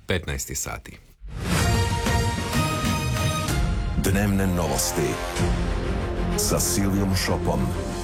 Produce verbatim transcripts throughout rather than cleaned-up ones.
petnaest sati. Dnevne novosti sa Silvijom Šopom.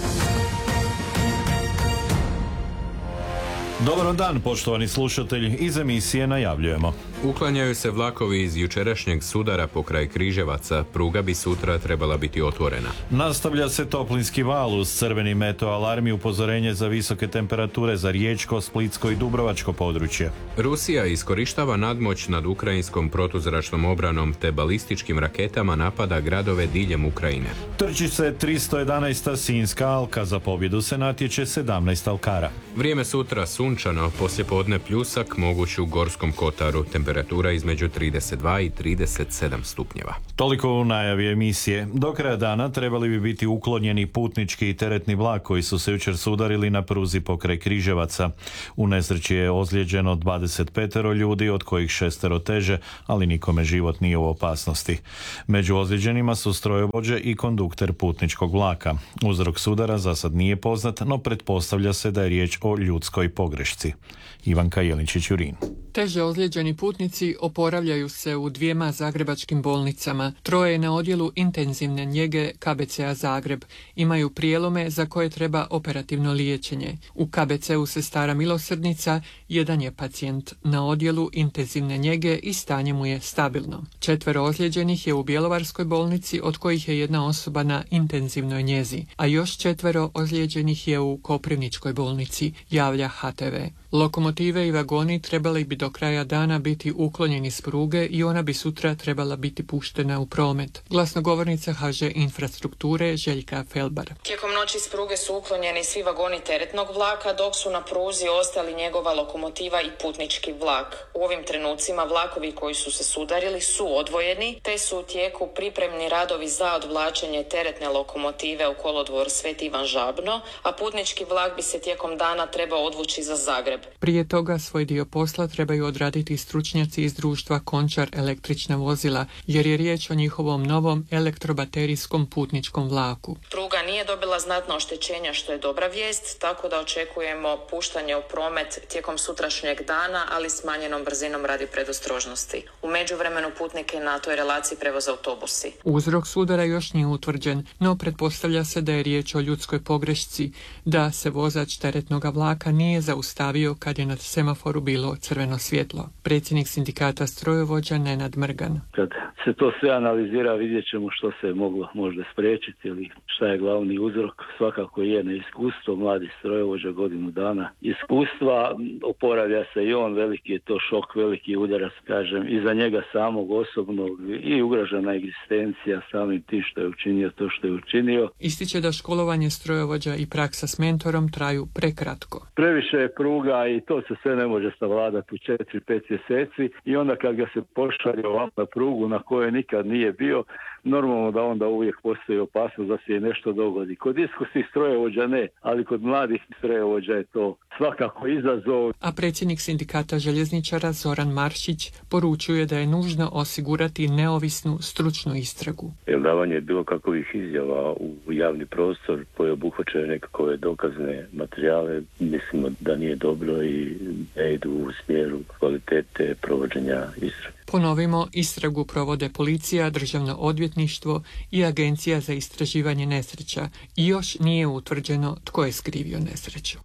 Dobar dan, poštovani slušatelji, iz emisije najavljujemo. Uklanjaju se vlakovi iz jučerašnjeg sudara pokraj Križevaca, pruga bi sutra trebala biti otvorena. Nastavlja se toplinski val uz crveni meteo alarm i upozorenje za visoke temperature za riječko, splitsko i dubrovačko područje. Rusija iskorištava nadmoć nad ukrajinskom protuzračnom obranom te balističkim raketama napada gradove diljem Ukrajine. Trči se tristo jedanaesta Sinjska alka, za pobjedu se natječe sedamnaest alkara. Vrijeme sutra sunčano, poslijepodne pljusak, moguć u Gorskom kotaru, temperatura između trideset dva i trideset sedam stupnjeva. Toliko u najavi emisije. Do kraja dana trebali bi biti uklonjeni putnički i teretni vlak koji su se jučer sudarili na pruzi pokraj Križevaca. U nesreći je ozlijeđeno dvadeset pet ljudi, od kojih šestero teže, ali nikome život nije u opasnosti. Među ozlijeđenima su strojovođe i kondukter putničkog vlaka. Uzrok sudara za sad nije poznat, no pretpostavlja se da je riječ o ljudskoj pogrešci. Ivanka Jeličić-Jurin. Teže ozlijeđeni putnici oporavljaju se u dvijema zagrebačkim bolnicama. Troje je na odjelu intenzivne njege K B C-a Zagreb. Imaju prijelome za koje treba operativno liječenje. U K B C-u Sestara Milosrdnica jedan je pacijent na odjelu intenzivne njege i stanje mu je stabilno. Četvero ozlijeđenih je u Bjelovarskoj bolnici, od kojih je jedna osoba na intenzivnoj njezi, a još četvero ozlijeđenih je u Koprivničkoj bolnici, javlja H T V. Lokomotive i vagoni trebali bi do kraja dana biti uklonjeni s pruge i ona bi sutra trebala biti puštena u promet. Glasnogovornica H Ž Infrastrukture Željka Felbar. Tijekom noći s pruge su uklonjeni svi vagoni teretnog vlaka, dok su na pruzi ostali njegova lokomotiva i putnički vlak. U ovim trenucima vlakovi koji su se sudarili su odvojeni, te su u tijeku pripremni radovi za odvlačenje teretne lokomotive u kolodvor Sveti Ivan Žabno, a putnički vlak bi se tijekom dana trebao odvući za Zagreb. Prije toga svoj dio posla trebaju odraditi stručnjaci iz društva Končar električna vozila, jer je riječ o njihovom novom elektrobaterijskom putničkom vlaku. Pruga nije dobila znatna oštećenja, što je dobra vijest, tako da očekujemo puštanje u promet tijekom sutrašnjeg dana, ali smanjenom brzinom radi predostrožnosti. U međuvremenu putnike na toj relaciji prevoze autobusi. Uzrok sudara još nije utvrđen, no pretpostavlja se da je riječ o ljudskoj pogrešci, da se vozač teretnog vlaka nije zaustavio kad je na semaforu bilo crveno svjetlo. Predsjednik sindikata strojovođa Nenad Mrgan. Kad se to sve analizira, vidjet ćemo što se je moglo možda spriječiti ili šta je glavni uzrok. Svakako je neiskustvo, mladi strojovođa, godinu dana iskustva, oporavlja se i on, veliki je to šok, veliki udarac, kažem, i za njega samog osobnog i ugrožena egzistencija samim tim što je učinio to što je učinio. Ističe da školovanje strojovođa i praksa s mentorom traju prekratko. Previše je pruga i to se sve ne može savladati u četiri pet mjeseci i onda kad ga se pošalje ovako na prugu na kojoj nikad nije bio, normalno da onda uvijek postoji opasnost da se je nešto dogodi. Kod iskusnih strojovođa ne, ali kod mladih strojovođa je to svakako izazov. A predsjednik sindikata željezničara Zoran Maršić poručuje da je nužno osigurati neovisnu stručnu istragu. Davanje bilo kakvih izjava u javni prostor koje obuhvaćaju nekakve dokazne materijale, mislimo da nije dobro i ne idu u smjeru kvalitete provođenja istrage. Ponovimo, istragu provode policija, državno odvjetništvo i Agencija za istraživanje nesreća i još nije utvrđeno tko je skrivio nesreću.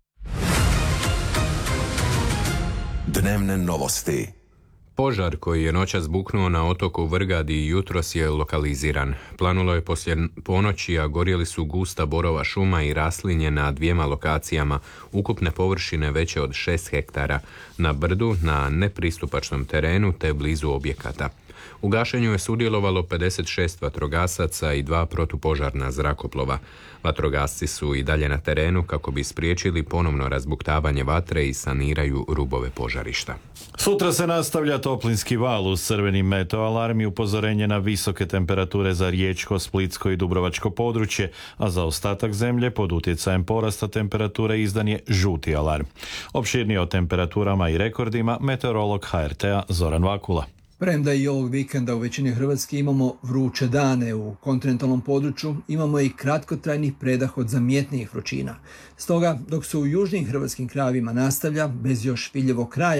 Dnevne novosti. Požar koji je noćas buknuo na otoku Vrgadi jutros je lokaliziran. Planulo je poslije ponoći, a gorjeli su gusta borova šuma i raslinje na dvijema lokacijama, ukupne površine veće od šest hektara, na brdu, na nepristupačnom terenu te blizu objekata. U gašenju je sudjelovalo pedeset šest vatrogasaca i dva protupožarna zrakoplova. Vatrogasci su i dalje na terenu kako bi spriječili ponovno razbuktavanje vatre i saniraju rubove požarišta. Sutra se nastavlja toplinski val uz crveni meteo alarm i upozorenje na visoke temperature za riječko, splitsko i dubrovačko područje, a za ostatak zemlje pod utjecajem porasta temperature izdan je žuti alarm. Opširnije o temperaturama i rekordima meteorolog H R T-a Zoran Vakula. Premda i ovog vikenda u većini Hrvatske imamo vruće dane, u kontinentalnom području imamo i kratkotrajnih predah od zamjetnijih vrućina. Stoga, dok se u južnim hrvatskim krajevima nastavlja, bez još vidljivog kraja,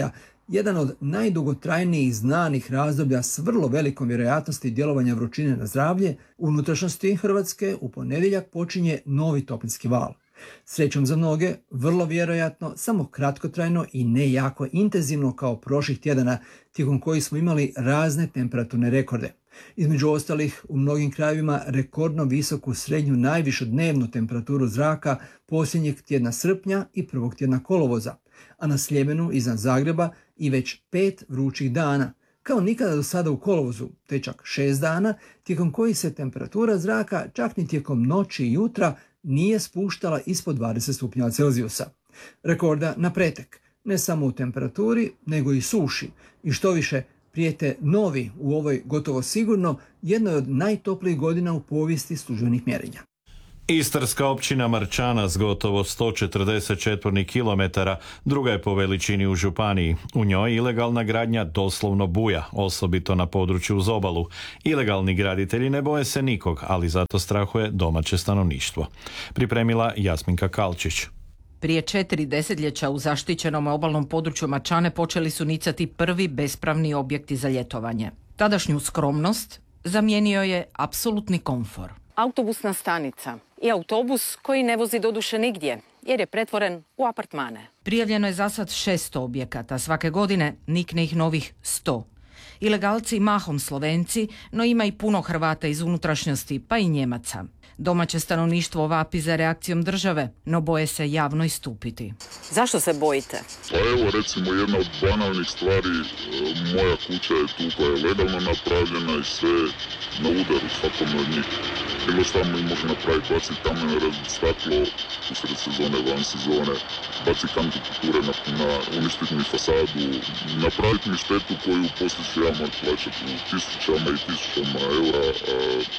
jedan od najdugotrajnijih znanih razdoblja s vrlo velikom vjerojatnosti djelovanja vrućine na zdravlje, u unutrašnjosti Hrvatske u ponedjeljak počinje novi toplinski val. Srećom za mnoge, vrlo vjerojatno, samo kratkotrajno i ne jako intenzivno kao prošlih tjedana, tijekom kojih smo imali razne temperaturne rekorde. Između ostalih, u mnogim krajevima rekordno visoku srednju najvišu dnevnu temperaturu zraka posljednjeg tjedna srpnja i prvog tjedna kolovoza, a na Sljemenu iznad Zagreba i već pet vrućih dana, kao nikada do sada u kolovozu, te čak šest dana, tijekom kojih se temperatura zraka čak ni tijekom noći i jutra nije spuštala ispod dvadeset stupnjeva Celzijusa. Rekorda na pretek, ne samo u temperaturi, nego i suši, i što više, prijete novi u ovoj gotovo sigurno jednoj od najtoplijih godina u povijesti službenih mjerenja. Istarska općina Marčana s gotovo sto četrdeset četvornih kilometara druga je po veličini u županiji. U njoj ilegalna gradnja doslovno buja, osobito na području uz obalu. Ilegalni graditelji ne boje se nikog, ali zato strahuje domaće stanovništvo. Pripremila Jasminka Kalčić. Prije četiri desetljeća u zaštićenom obalnom području Marčane počeli su nicati prvi bespravni objekti za ljetovanje. Tadašnju skromnost zamijenio je apsolutni komfor. Autobusna stanica i autobus koji ne vozi doduše nigdje, jer je pretvoren u apartmane. Prijavljeno je za sad šesto objekata, svake godine nikne ih novih sto. Ilegalci mahom Slovenci, no ima i puno Hrvata iz unutrašnjosti, pa i Njemaca. Domaće stanovništvo vapi za reakcijom države, no boje se javno istupiti. Zašto se bojite? Pa evo, recimo, jedna od banalnih stvari, moja kuća je tu koja je legalno napravljena i sve na udaru svakome od njih. Bilo šta mi može napraviti, baci kamen, razbiti staklo, usred sezone, van sezone, baci kantu kulture na, na uništiti mi fasadu, napraviti mi štetu koju poslije ću ja morat plaćati u tisućama i tisućama eura, a,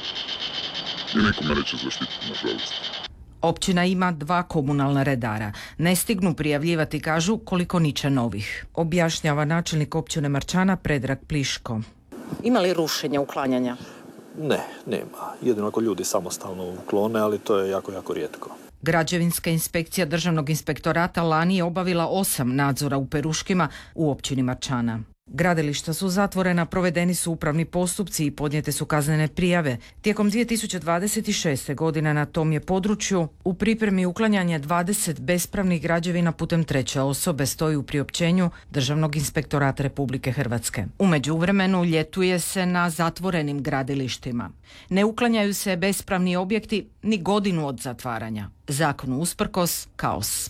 i niko me neće zaštititi, nažalost. Općina ima dva komunalna redara. Ne stignu prijavljivati, kažu, koliko niče novih. Objašnjava načelnik općine Marčana Predrag Pliško. Ima li rušenja, uklanjanja? Ne, nema. Jedino ako ljudi samostalno uklone, ali to je jako, jako rijetko. Građevinska inspekcija Državnog inspektorata lani je obavila osam nadzora u Peruškima u općini Marčana. Gradilišta su zatvorena, provedeni su upravni postupci i podnijete su kaznene prijave. Tijekom dvije tisuće dvadeset šeste. godine na tom je području u pripremi uklanjanje dvadeset bespravnih građevina putem treće osobe, stoji u priopćenju Državnog inspektorata Republike Hrvatske. U međuvremenu ljetuje se na zatvorenim gradilištima. Ne uklanjaju se bespravni objekti ni godinu od zatvaranja. Zakonu usprkos, kaos.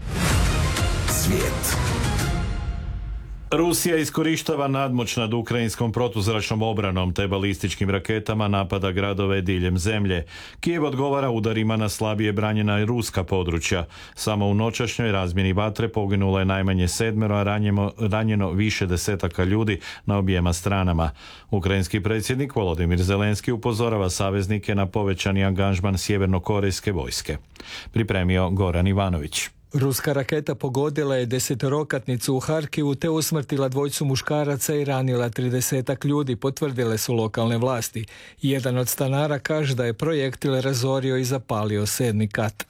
Svijet. Rusija iskorištava nadmoć nad ukrajinskom protuzračnom obranom te balističkim raketama napada gradove diljem zemlje. Kijev odgovara udarima na slabije branjena ruska područja. Samo u noćašnjoj razmjeni vatre poginulo je najmanje sedmero, a ranjeno, ranjeno više desetaka ljudi na objema stranama. Ukrajinski predsjednik Volodimir Zelenski upozorava saveznike na povećani angažman sjevernokorejske vojske. Pripremio Goran Ivanović. Ruska raketa pogodila je desetorokatnicu u Harkivu te usmrtila dvojcu muškaraca i ranila tridesetak ljudi, potvrdile su lokalne vlasti. Jedan od stanara kaže da je projektil razorio i zapalio sedmi kat.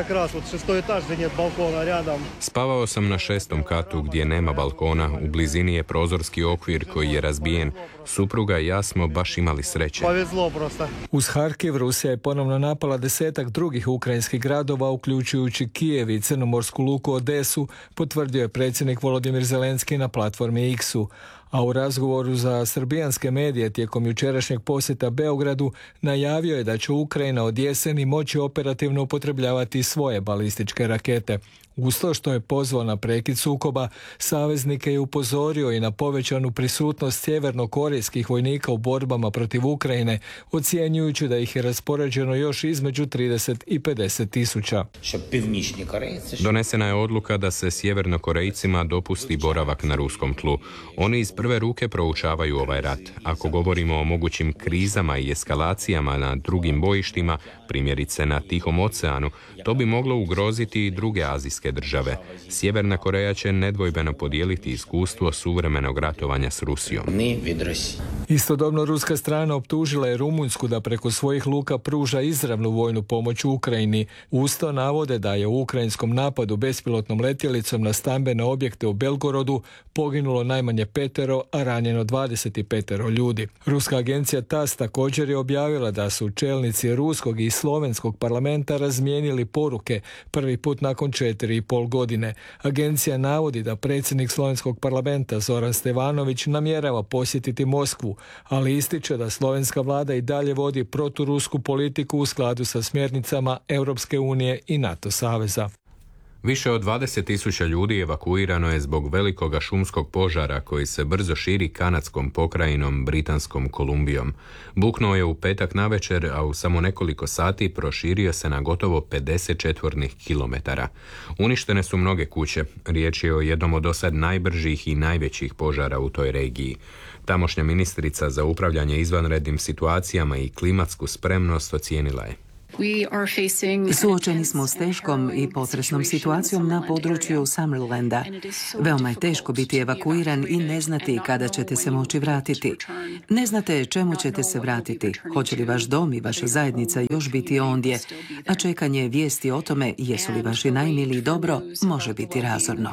Spavao sam na šestom katu gdje nema balkona, u blizini je prozorski okvir koji je razbijen. Supruga i ja smo baš imali sreće. Uz Harkiv Rusija je ponovno napala desetak drugih ukrajinskih gradova, uključujući Kijev i crnomorsku luku Odesu, potvrdio je predsjednik Volodimir Zelenski na platformi X-u. A u razgovoru za srbijanske medije tijekom jučerašnjeg posjeta Beogradu najavio je da će Ukrajina od jeseni moći operativno upotrebljavati svoje balističke rakete. Uz to što je pozvao na prekid sukoba, saveznike je upozorio i na povećanu prisutnost sjevernokorejskih vojnika u borbama protiv Ukrajine, ocjenjujući da ih je raspoređeno još između trideset i pedeset tisuća. Donesena je odluka da se sjevernokorejcima dopusti boravak na ruskom tlu. Oni iz prve ruke proučavaju ovaj rat. Ako govorimo o mogućim krizama i eskalacijama na drugim bojištima, primjerice na Tihom oceanu, to bi moglo ugroziti i druge azijske države. Sjeverna Koreja će nedvojbeno podijeliti iskustvo suvremenog ratovanja s Rusijom. Istodobno ruska strana optužila je Rumunjsku da preko svojih luka pruža izravnu vojnu pomoć u Ukrajini. Uz to navode da je u ukrajinskom napadu bespilotnom letjelicom na stambene objekte u Belgorodu poginulo najmanje petero, a ranjeno dvadeset pet ljudi. Ruska agencija TASS također je objavila da su čelnici ruskog i slovenskog parlamenta razmijenili poruke prvi put nakon četiri i pol godine. Agencija navodi da predsjednik slovenskog parlamenta Zoran Stevanović namjerava posjetiti Moskvu, ali ističe da slovenska vlada i dalje vodi proturusku politiku u skladu sa smjernicama Europske unije i NATO saveza. Više od dvadeset tisuća ljudi evakuirano je zbog velikoga šumskog požara koji se brzo širi kanadskom pokrajinom Britanskom Kolumbijom. Buknuo je u petak navečer, a u samo nekoliko sati proširio se na gotovo pedeset četvornih kilometara. Uništene su mnoge kuće. Riječ je o jednom od dosad najbržih i najvećih požara u toj regiji. Tamošnja ministrica za upravljanje izvanrednim situacijama i klimatsku spremnost ocijenila je: Suočeni smo s teškom i potresnom situacijom na području Summerlanda. Veoma je teško biti evakuiran i ne znati kada ćete se moći vratiti. Ne znate čemu ćete se vratiti, hoće li vaš dom i vaša zajednica još biti ondje, a čekanje vijesti o tome jesu li vaši najmiliji dobro može biti razorno.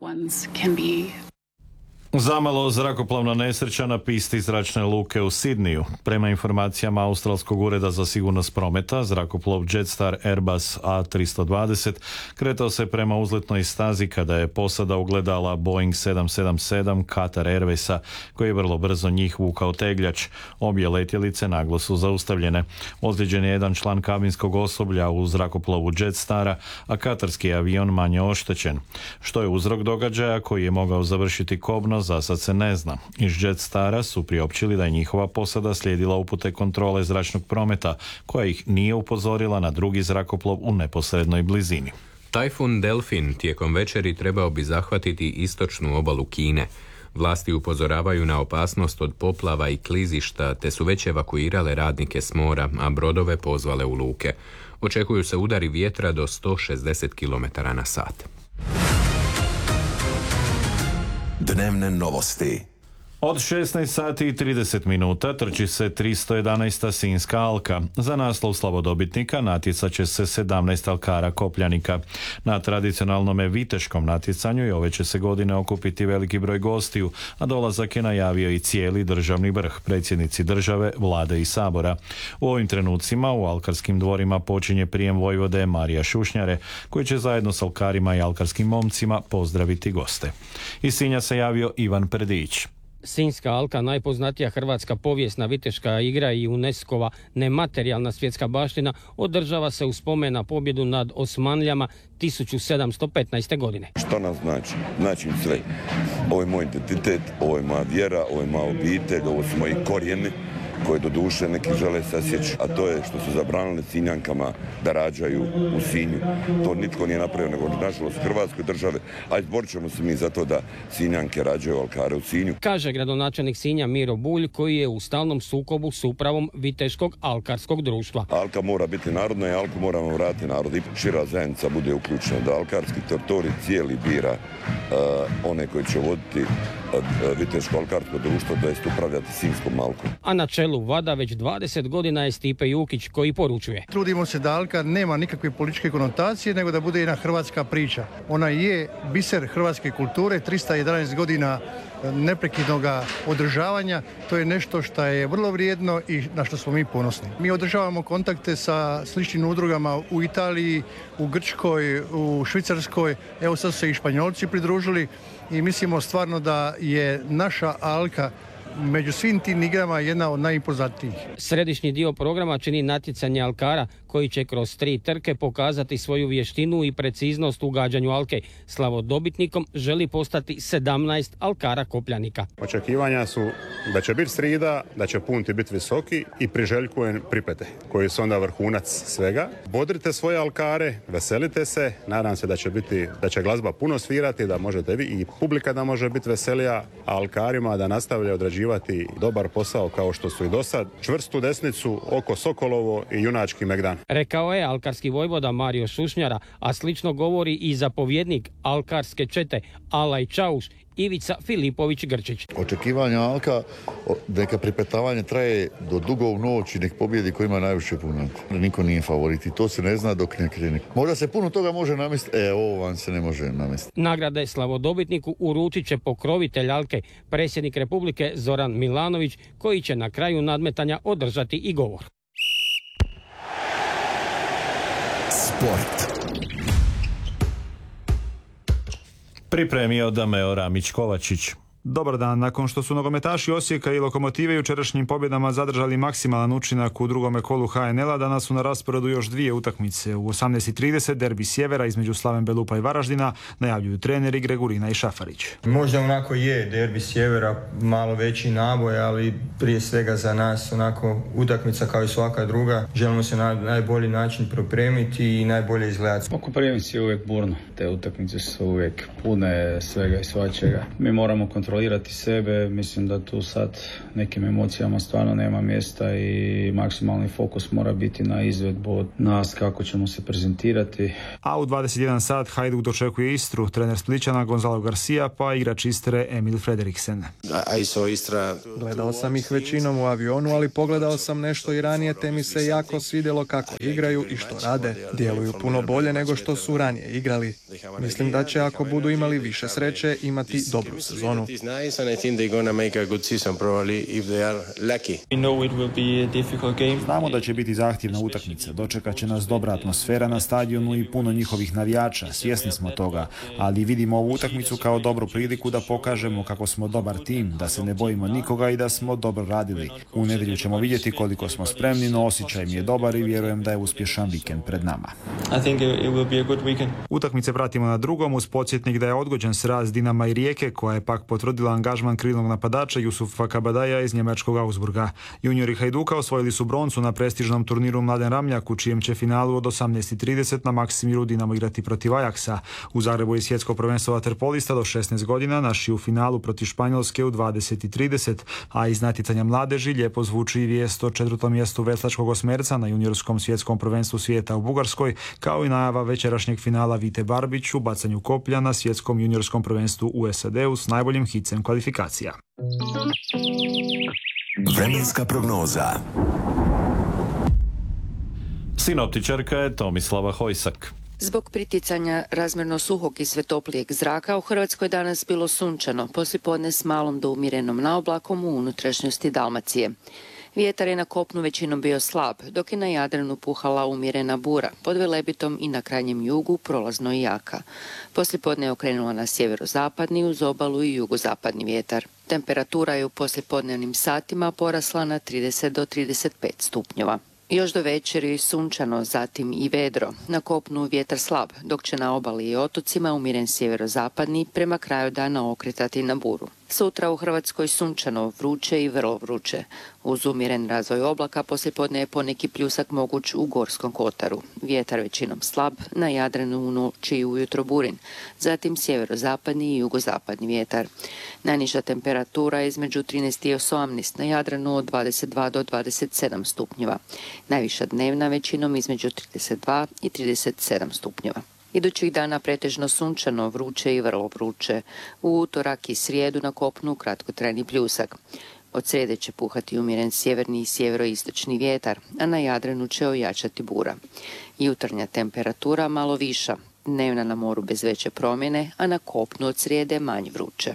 Zamalo zrakoplovna nesreća na pisti zračne luke u Sidniju. Prema informacijama Australskog ureda za sigurnost prometa, zrakoplov Jetstar Airbus A tristo dvadeset kretao se prema uzletnoj stazi kada je posada ugledala Boeing sedam sedam sedam Qatar Airwaysa, koji je vrlo brzo njih vukao tegljač. Obje letjelice naglo su zaustavljene. Ozlijeđen je jedan član kabinskog osoblja u zrakoplovu Jetstara, a katarski avion manje oštećen. Što je uzrok događaja koji je mogao završiti kobno, za sad se ne zna. Iz Jetstara su priopćili da je njihova posada slijedila upute kontrole zračnog prometa, koja ih nije upozorila na drugi zrakoplov u neposrednoj blizini. Tajfun Delfin tijekom večeri trebao bi zahvatiti istočnu obalu Kine. Vlasti upozoravaju na opasnost od poplava i klizišta, te su već evakuirale radnike s mora, a brodove pozvale u luke. Očekuju se udari vjetra do sto šezdeset kilometara na sat. Dnevne novosti. Od šesnaest sati i trideset minuta trči se tristo jedanaesta Sinjska alka. Za naslov slavodobitnika natjecat će se sedamnaest alkara kopljanika. Na tradicionalnome viteškom natjecanju i ove će se godine okupiti veliki broj gostiju, a dolazak je najavio i cijeli državni vrh, predsjednici države, vlade i sabora. U ovim trenucima u alkarskim dvorima počinje prijem vojvode Marija Šušnjare, koji će zajedno s alkarima i alkarskim momcima pozdraviti goste. Iz Sinja se javio Ivan Predić. Sinjska alka, najpoznatija hrvatska povijesna viteška igra i UNESCO-va nematerijalna svjetska baština, održava se u spomen na pobjedu nad Osmanlijama tisuću sedamsto petnaeste. godine. Što nam znači? Znači sve. Ovo je moj identitet, ovo je moja vjera, ovo je moja obitelj, ovo su moji korijeni koje do duše neki žele sasjeći, a to je što su zabranili Sinjankama da rađaju u Sinju. To nitko nije napravio, nego nažalost Hrvatskoj države, a izborit ćemo se mi za to da Sinjanke rađaju alkare u Sinju. Kaže gradonačelnik Sinja Miro Bulj, koji je u stalnom sukobu s upravom Viteškog alkarskog društva. Alka mora biti narodna i alku moramo vratiti narod i šira zajednica bude uključena, da alkarski teritorij cijeli bira uh, one koji će voditi uh, Viteško alkarsko društvo, to jest upravljati Sinjskom alkom. A na čelu Vada već dvadeset godina je Stipe Jukić, koji poručuje: Trudimo se da alka nema nikakve političke konotacije, nego da bude jedna hrvatska priča. Ona je biser hrvatske kulture, tristo jedanaest godina neprekidnog održavanja. To je nešto što je vrlo vrijedno i na što smo mi ponosni. Mi održavamo kontakte sa sličnim udrugama u Italiji, u Grčkoj, u Švicarskoj. Evo sad su se i Španjolci pridružili i mislimo stvarno da je naša alka među svim tim igrama jedna od najimpoznatijih. Središnji dio programa čini natjecanje alkara, koji će kroz tri trke pokazati svoju vještinu i preciznost u gađanju alke. Slavodobitnikom želi postati sedamnaest alkara kopljanika. Očekivanja su da će biti srida, da će punti biti visoki i priželjkujem pripete, koji su onda vrhunac svega. Bodrite svoje alkare, veselite se, nadam se da će biti, da će glazba puno svirati, da možete vi i publika da može biti veselija, a alkarima da nastavlja odrađivati dobar posao kao što su i do sad. Čvrstu desnicu, oko Sokolovo i junački Megdan. Rekao je alkarski vojvoda Mario Šušnjara, a slično govori i zapovjednik alkarske čete Alaj Čauš Ivica Filipović-Grčić. Očekivanja Alka, neka pripetavanje traje do dugo u noć i nek pobjedi ko ima najviše punata. Niko nije favorit i to se ne zna dok ne krene. Možda se puno toga može namestiti, e, ovo vam se ne može namestiti. Nagrade slavodobitniku uručit će pokrovitelj Alke, predsjednik Republike Zoran Milanović, koji će na kraju nadmetanja održati i govor. Sport. Pripremio Dameo Ramić-Kovačić. Dobar dan. Nakon što su nogometaši Osijeka i Lokomotive jučerašnjim pobjedama zadržali maksimalan učinak u drugome kolu ha en el-a, danas su na rasporedu još dvije utakmice. U osamnaest i trideset derbi Sjevera između Slaven Belupa i Varaždina, najavljuju treneri Gregurina i Šafarić. Možda onako je derbi Sjevera malo veći naboj, ali prije svega za nas onako utakmica kao i svaka druga. Želimo se na najbolji način pripremiti i najbolje izgledati. Konkurencija je uvijek burno. Te utakmice su uvijek pune svega i svačega. Mi moramo kontrolirati kontrolirati sebe, mislim da tu sad nekim emocijama stvarno nema mjesta i maksimalni fokus mora biti na izvedbu od nas kako ćemo se prezentirati. A u dvadeset jedan sat Hajduk dočekuje Istru, trener Splićana Gonzalo Garcia pa igrač Istre Emil Frederiksen. Gledao sam ih većinom u avionu, ali pogledao sam nešto i ranije te mi se jako svidjelo kako igraju i što rade. Djeluju puno bolje nego što su ranije igrali. Mislim da će ako budu imali više sreće imati dobru sezonu. Znamo da će biti zahtjevna utakmica, dočekat će nas dobra atmosfera na stadionu i puno njihovih navijača, svjesni smo toga, ali vidimo ovu utakmicu kao dobru priliku da pokažemo kako smo dobar tim, da se ne bojimo nikoga i da smo dobro radili. U nedjelju ćemo vidjeti koliko smo spremni, no osjećaj mi je dobar i vjerujem da je uspješan vikend pred nama. Utakmice pratimo na drugom uz podsjetnik da je odgođen sraz Dinama i Rijeke, koja je pak potvrdila angažman krilnog napadača Jusufa Kabadaja iz njemačkog Augsburga. Juniori Hajduka osvojili su broncu na prestižnom turniru Mladen Ramljak, u čijem će finalu od osamnaest i trideset na Maksimiru Dinamo igrati protiv Ajaksa. U Zagrebu je svjetsko prvenstvo vaterpolista do šesnaest godina, naši u finalu protiv Španjolske u dvadeset i trideset, a iz natjecanja mladeži lijepo zvuči i vijest o četvrtom mjestu veslačkog osmerca na juniorskom svjetskom prvenstvu svijeta u Bugarskoj, kao i najava večerašnjeg finala Vite Barbić u bacanju koplja na svjetskom juniorskom prvenstvu u es a de-u s najboljim hicem kvalifikacija. Vremenska prognoza. Sinoptičarka je Tomislava Hojsak. Zbog priticanja razmjerno suhog i sve toplijeg zraka u Hrvatskoj danas bilo sunčano, poslijepodne s malom do umjerenom naoblakom u unutrašnjosti Dalmacije. Vjetar je na kopnu većinom bio slab, dok je na Jadranu puhala umjerena bura, pod Velebitom i na krajnjem jugu prolazno i jaka. Poslijepodne je okrenula na sjeverozapadni uz obalu i jugozapadni vjetar. Temperatura je u poslijepodnevnim satima porasla na trideset do trideset pet stupnjeva. Još do večeri sunčano, zatim i vedro. Na kopnu vjetar slab, dok će na obali i otocima umjeren sjeverozapadni prema kraju dana okretati na buru. Sutra u Hrvatskoj sunčano, vruće i vrlo vruće. Uz umjeren razvoj oblaka poslijepodne je poneki pljusak moguć u Gorskom kotaru. Vjetar većinom slab, na Jadranu u noći i ujutro burin. Zatim sjeverozapadni i jugozapadni vjetar. Najniža temperatura je između trinaest i osamnaest, na Jadranu od dvadeset dva do dvadeset sedam stupnjeva. Najviša dnevna većinom između trideset dva i trideset sedam stupnjeva. Idućih dana pretežno sunčano, vruće i vrlo vruće. U utorak i srijedu na kopnu kratkotrajni pljusak. Od srijede će puhati umjeren sjeverni i sjeveroistočni vjetar, a na Jadranu će ojačati bura. Jutarnja temperatura malo viša, dnevna na moru bez veće promjene, a na kopnu od srijede manje vruće.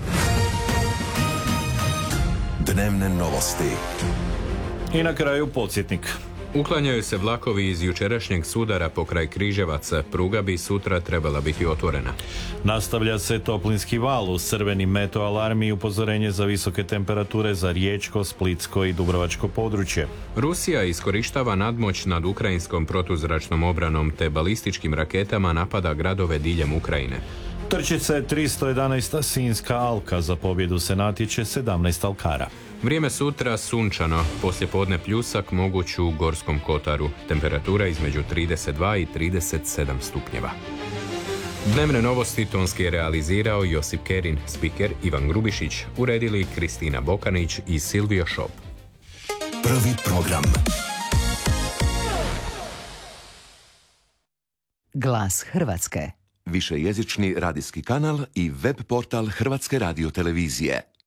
Dnevne novosti. I na kraju podsjetnik. Uklanjaju se vlakovi iz jučerašnjeg sudara pokraj Križevaca. Pruga bi sutra trebala biti otvorena. Nastavlja se toplinski val uz crveni meto alarm i upozorenje za visoke temperature za riječko, splitsko i dubrovačko područje. Rusija iskorištava nadmoć nad ukrajinskom protuzračnom obranom te balističkim raketama napada gradove diljem Ukrajine. Trči se tristo jedanaesta Sinjska alka, za pobjedu se natječe sedamnaest alkara. Vrijeme sutra sunčano, poslijepodne pljusak moguć u Gorskom kotaru. Temperatura između trideset dva i trideset sedam stupnjeva. Dnevne novosti tonski je realizirao Josip Kerin, spiker Ivan Grubišić, uredili Kristina Bokanić i Silvio Šop. Prvi program. Glas Hrvatske. višejezični radijski kanal i web portal Hrvatske radiotelevizije.